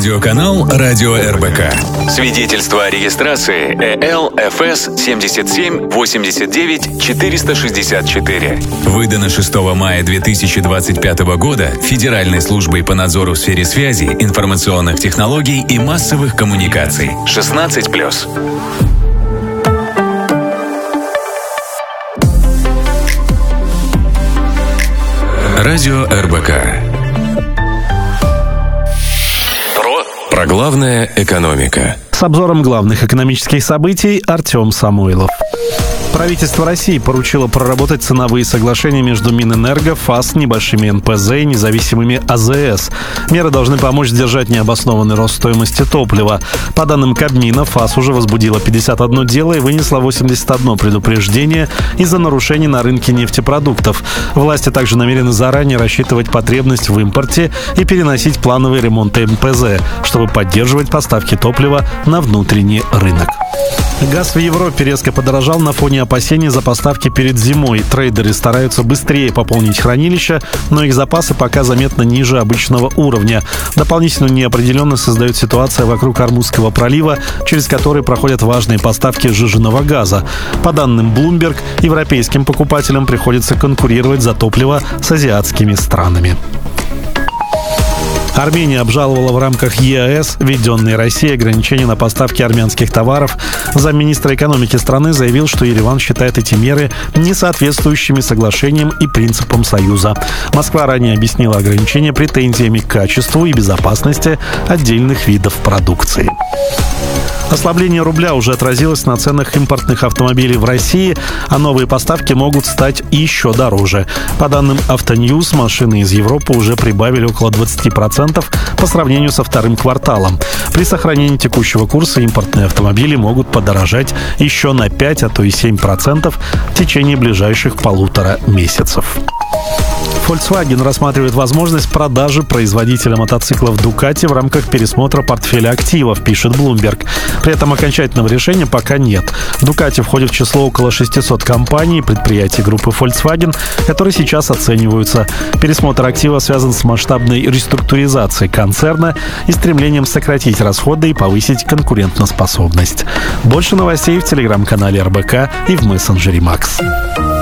Радиоканал «Радио РБК». Свидетельство о регистрации ЭЛ-ФС 77-89-464. Выдано 6 мая 2025 года Федеральной службой по надзору в сфере связи, информационных технологий и массовых коммуникаций. 16+. Радио РБК. Про главное экономика. С обзором главных экономических событий Артем Самойлов. Правительство России поручило проработать ценовые соглашения между Минэнерго, ФАС, небольшими НПЗ и независимыми АЗС. Меры должны помочь сдержать необоснованный рост стоимости топлива. По данным Кабмина, ФАС уже возбудила 51 дело и вынесла 81 предупреждение из-за нарушений на рынке нефтепродуктов. Власти также намерены заранее рассчитывать потребность в импорте и переносить плановые ремонты НПЗ, чтобы поддерживать поставки топлива на внутренний рынок. Газ в Европе резко подорожал на фоне опасений за поставки перед зимой. Трейдеры стараются быстрее пополнить хранилища, но их запасы пока заметно ниже обычного уровня. Дополнительную неопределенность создает ситуация вокруг Ормузского пролива, через который проходят важные поставки сжиженного газа. По данным Bloomberg, европейским покупателям приходится конкурировать за топливо с азиатскими странами. Армения обжаловала в рамках ЕАЭС введенные Россией ограничения на поставки армянских товаров. Замминистра экономики страны заявил, что Ереван считает эти меры несоответствующими соглашениям и принципам Союза. Москва ранее объяснила ограничения претензиями к качеству и безопасности отдельных видов продукции. Ослабление рубля уже отразилось на ценах импортных автомобилей в России, а новые поставки могут стать еще дороже. По данным Автоньюз, машины из Европы уже прибавили около 20% по сравнению со вторым кварталом. При сохранении текущего курса импортные автомобили могут подорожать еще на 5, а то и 7% в течение ближайших 1,5 месяцев. Volkswagen рассматривает возможность продажи производителя мотоциклов Ducati в рамках пересмотра портфеля активов, пишет Bloomberg. При этом окончательного решения пока нет. Ducati входит в число около 600 компаний и предприятий группы Volkswagen, которые сейчас оцениваются. Пересмотр актива связан с масштабной реструктуризацией концерна и стремлением сократить расходы и повысить конкурентоспособность. Больше новостей в телеграм-канале РБК и в мессенджере Макс.